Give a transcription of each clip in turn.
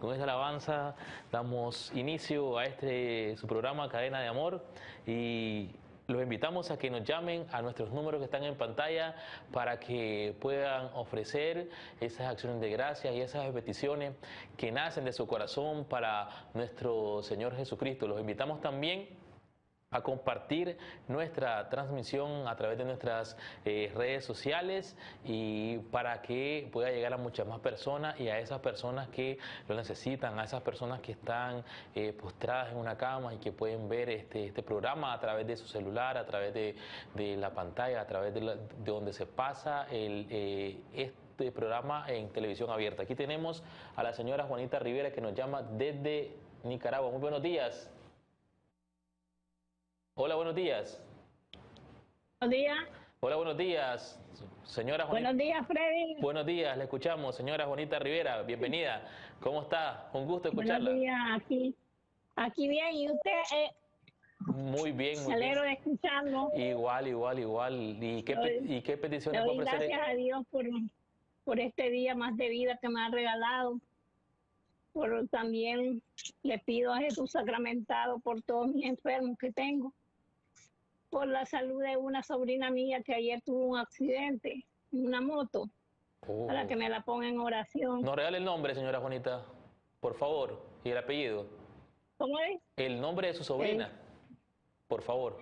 con esta alabanza damos inicio a su programa Cadena de Amor y los invitamos a que nos llamen a nuestros números que están en pantalla para que puedan ofrecer esas acciones de gracia y esas peticiones que nacen de su corazón para nuestro Señor Jesucristo. Los invitamos también a compartir nuestra transmisión a través de nuestras redes sociales y para que pueda llegar a muchas más personas y a esas personas que lo necesitan, a esas personas que están postradas en una cama y que pueden ver este programa a través de su celular, a través de la pantalla, a través de donde se pasa este programa en televisión abierta. Aquí tenemos a la señora Juanita Rivera que nos llama desde Nicaragua. Muy buenos días. Hola, buenos días. Buenos días. Hola, buenos días, señora Juanita. Buenos días, Freddy. Buenos días, le escuchamos, señora Juanita Rivera, bienvenida. ¿Cómo está? Un gusto escucharla. Buenos días, aquí bien, ¿y usted? Muy bien, Me muy bien. alegro de escucharlo. Igual. ¿Y qué peticiones Le va a doy ofrecer? gracias a Dios por este día más de vida que me ha regalado. También le pido a Jesús sacramentado por todos mis enfermos que tengo. Por la salud de una sobrina mía que ayer tuvo un accidente en una moto, para que me la ponga en oración. Nos regale el nombre, señora Juanita, por favor, y el apellido. ¿Cómo es? El nombre de su sobrina, por favor.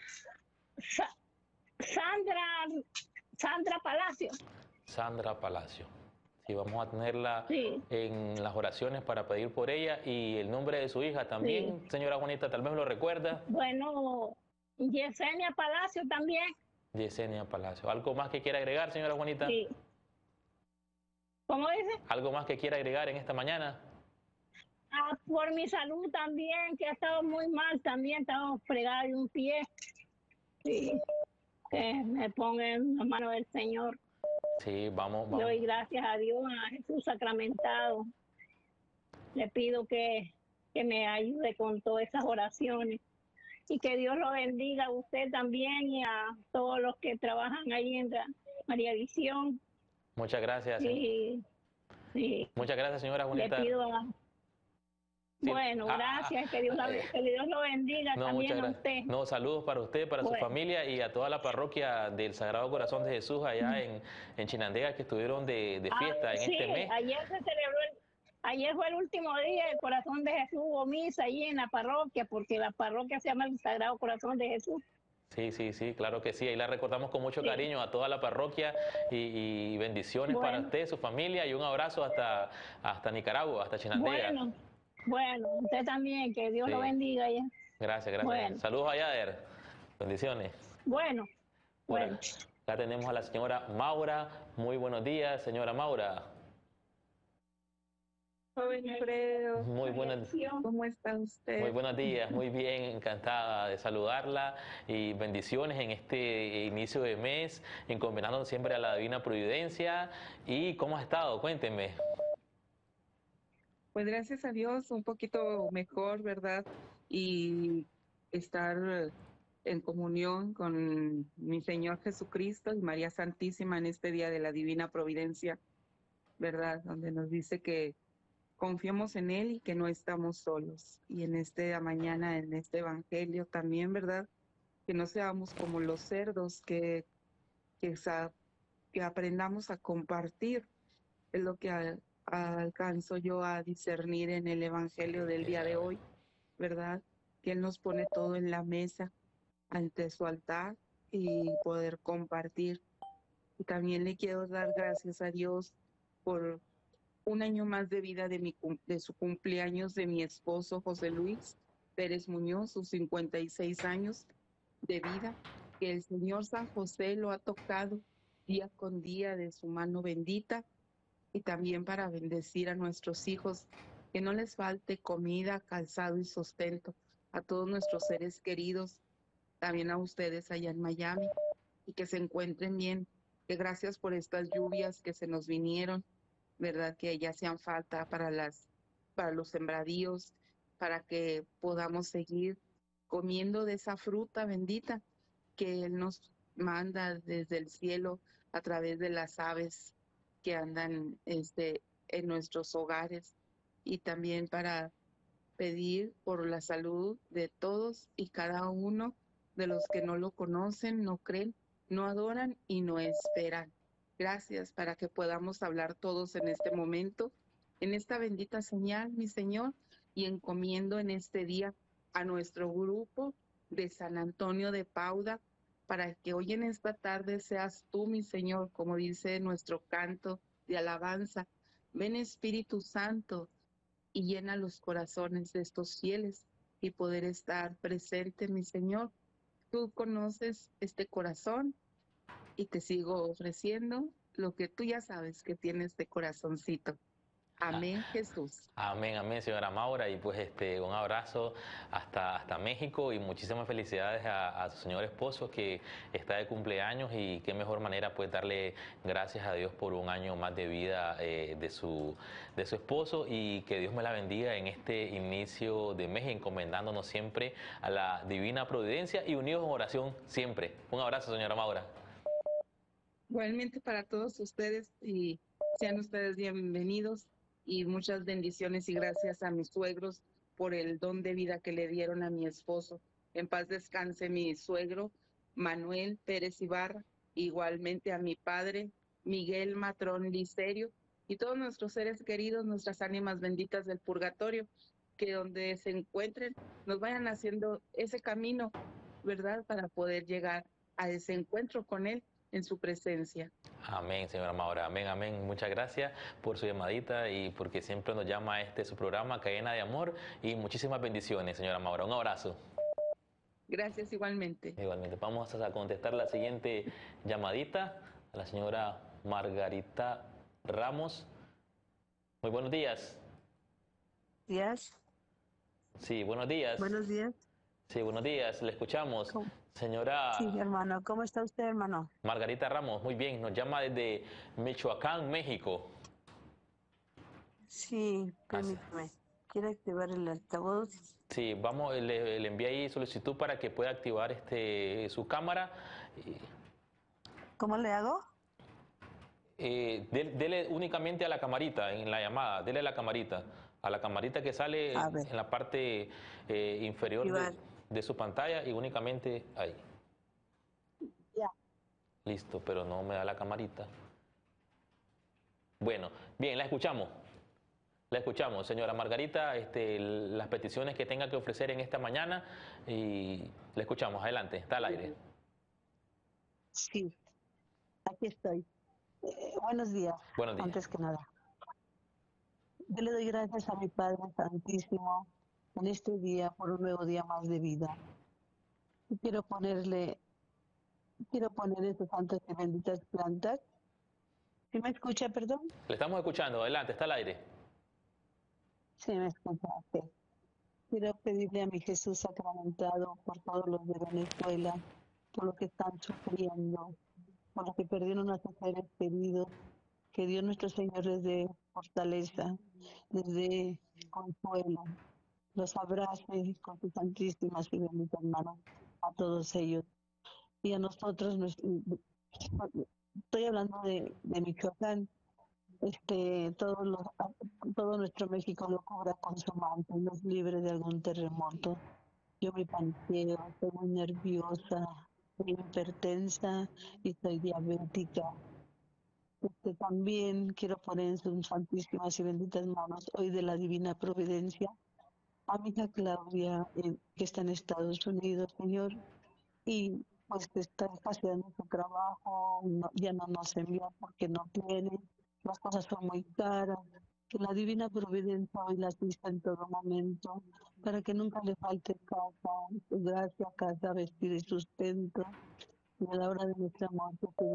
Sandra Palacio. Sandra Palacio. Sí, vamos a tenerla Sí. en las oraciones para pedir por ella y el nombre de su hija también, sí. Señora Juanita, tal vez me lo recuerda. Bueno, Yesenia Palacio también. Yesenia Palacio. ¿Algo más que quiera agregar, señora Juanita? Sí. ¿Cómo dice? ¿Algo más que quiera agregar en esta mañana? Por mi salud también, que ha estado muy mal, también estaba fregada de un pie. Sí. Que me ponga en la mano del Señor. Sí, vamos. Le doy gracias a Dios, a Jesús sacramentado. Le pido que me ayude con todas esas oraciones. Y que Dios lo bendiga a usted también y a todos los que trabajan ahí en la María Visión. Muchas gracias. Sí. Muchas gracias, señora Juanita. Le pido Bueno, gracias, que Dios lo bendiga también a usted. No, saludos para usted, para su familia y a toda la parroquia del Sagrado Corazón de Jesús allá en Chinandega que estuvieron de fiesta en este mes. Ayer se celebró, ayer fue el último día del Corazón de Jesús, hubo misa allí en la parroquia, porque la parroquia se llama el Sagrado Corazón de Jesús. Sí, claro que sí. Ahí la recordamos con mucho cariño a toda la parroquia y bendiciones para usted, su familia y un abrazo hasta Nicaragua, hasta Chinandega. Bueno, usted también, que Dios lo bendiga. Gracias. Bueno. Saludos a Yader. Bendiciones. Bueno. Acá tenemos a la señora Maura. Muy buenos días, señora Maura. Joven Alfredo, muy buenos días. ¿Cómo está usted? Muy buenos días, muy bien, encantada de saludarla y bendiciones en este inicio de mes, encomendando siempre a la Divina Providencia. ¿Y cómo ha estado? Cuéntenme. Pues gracias a Dios, un poquito mejor, ¿verdad? Y estar en comunión con mi Señor Jesucristo y María Santísima en este día de la Divina Providencia, ¿verdad? Donde nos dice que confiemos en Él y que no estamos solos. Y en esta mañana, en este evangelio también, ¿verdad? Que no seamos como los cerdos, que aprendamos a compartir. Es lo que alcanzo yo a discernir en el evangelio del día de hoy, ¿verdad? Que Él nos pone todo en la mesa ante su altar y poder compartir. Y también le quiero dar gracias a Dios por un año más de vida de su cumpleaños de mi esposo José Luis Pérez Muñoz, sus 56 años de vida, que el Señor San José lo ha tocado día con día de su mano bendita, y también para bendecir a nuestros hijos, que no les falte comida, calzado y sustento, a todos nuestros seres queridos, también a ustedes allá en Miami, y que se encuentren bien, que gracias por estas lluvias que se nos vinieron, ¿verdad? Que ya hacían falta para los sembradíos, para que podamos seguir comiendo de esa fruta bendita que Él nos manda desde el cielo a través de las aves que andan en nuestros hogares. y también para pedir por la salud de todos y cada uno de los que no lo conocen, no creen, no adoran y no esperan. Gracias para que podamos hablar todos en este momento, en esta bendita señal, mi Señor, y encomiendo en este día a nuestro grupo de San Antonio de Pauda, para que hoy en esta tarde seas tú, mi Señor, como dice nuestro canto de alabanza. Ven Espíritu Santo y llena los corazones de estos fieles y poder estar presente, mi Señor. Tú conoces este corazón y te sigo ofreciendo lo que tú ya sabes que tiene este corazoncito. Amén, Jesús. Amén, amén, señora Maura. Y pues un abrazo hasta México y muchísimas felicidades a su señor esposo que está de cumpleaños, y qué mejor manera pues darle gracias a Dios por un año más de vida de su esposo, y que Dios me la bendiga en este inicio de mes, encomendándonos siempre a la divina providencia y unidos en oración siempre. Un abrazo, señora Maura. Igualmente para todos ustedes, y sean ustedes bienvenidos, y muchas bendiciones y gracias a mis suegros por el don de vida que le dieron a mi esposo. En paz descanse mi suegro Manuel Pérez Ibarra, igualmente a mi padre Miguel Matrón Licerio, y todos nuestros seres queridos, nuestras ánimas benditas del purgatorio, que donde se encuentren nos vayan haciendo ese camino, ¿verdad? Para poder llegar a ese encuentro con él en su presencia. Amén, señora Maura. Amén, amén. Muchas gracias por su llamadita y porque siempre nos llama a su programa, Cadena de Amor. Y muchísimas bendiciones, señora Maura. Un abrazo. Gracias igualmente. Igualmente. Vamos a contestar la siguiente llamadita a la señora Margarita Ramos. Muy buenos días. Días. Sí, buenos días. Buenos días. Sí, buenos días. Le escuchamos. ¿Cómo? Señora Sí, hermano. ¿Cómo está usted, hermano? Margarita Ramos, muy bien. Nos llama desde Michoacán, México. Sí, permítame. ¿Quiere activar el altavoz? Sí, vamos, le envié ahí solicitud para que pueda activar su cámara. ¿Cómo le hago? Dele únicamente a la camarita en la llamada, dele a la camarita que sale en la parte inferior de su pantalla, y únicamente ahí. Ya. Listo, pero no me da la camarita. Bueno, bien, la escuchamos. La escuchamos, señora Margarita, las peticiones que tenga que ofrecer en esta mañana, y la escuchamos. Adelante, está al aire. Sí, aquí estoy. Buenos días. Buenos días. Antes que nada, yo le doy gracias a mi Padre Santísimo en este día por un nuevo día más de vida. Y quiero poner esas santas y benditas plantas. ¿Sí me escucha, perdón? Le estamos escuchando. Adelante, está al aire. Sí, me escucha. Sí. Quiero pedirle a mi Jesús sacramentado por todos los de Venezuela, por los que están sufriendo, por los que perdieron a sus seres queridos, que Dios nuestro Señor les dé fortaleza, les dé consuelo, los abrace con sus santísimas y benditas manos a todos ellos. Y a nosotros, estoy hablando de Michoacán, todo nuestro México lo cubra con su manto y nos libre de algún terremoto. Yo me paniqueo, estoy muy nerviosa, soy hipertensa y soy diabética. También quiero poner en sus santísimas y benditas manos hoy de la divina providencia a mi hija Claudia, que está en Estados Unidos, Señor, y pues que está haciendo su trabajo, ya no nos envía porque no tiene, las cosas son muy caras, que la divina providencia hoy la asista en todo momento, para que nunca le falte casa, gracia, casa, vestido y sustento, y a la hora de nuestra muerte